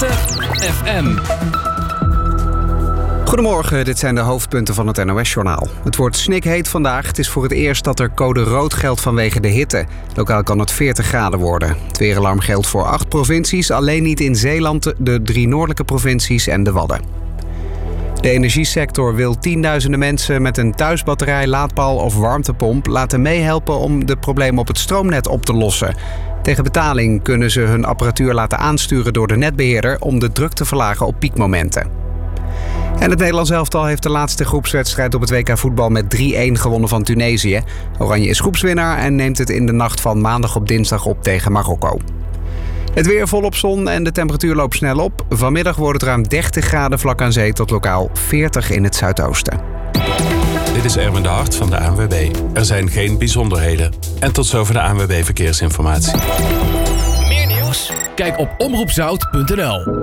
Witte FM. Goedemorgen, dit zijn de hoofdpunten van het NOS-journaal. Het wordt snikheet vandaag. Het is voor het eerst dat er code rood geldt vanwege de hitte. Lokaal kan het 40 graden worden. Het weeralarm geldt voor 8 provincies, alleen niet in Zeeland, de 3 noordelijke provincies en de Wadden. De energiesector wil tienduizenden mensen met een thuisbatterij, laadpaal of warmtepomp laten meehelpen om de problemen op het stroomnet op te lossen. Tegen betaling kunnen ze hun apparatuur laten aansturen door de netbeheerder om de druk te verlagen op piekmomenten. En het Nederlands elftal heeft de laatste groepswedstrijd op het WK voetbal met 3-1 gewonnen van Tunesië. Oranje is groepswinnaar en neemt het in de nacht van maandag op dinsdag op tegen Marokko. Het weer volop zon en de temperatuur loopt snel op. Vanmiddag wordt het ruim 30 graden vlak aan zee tot lokaal 40 in het zuidoosten. Dit is Erwin de Hart van de ANWB. Er zijn geen bijzonderheden. En tot zover de ANWB Verkeersinformatie. Meer nieuws? Kijk op omroepzout.nl.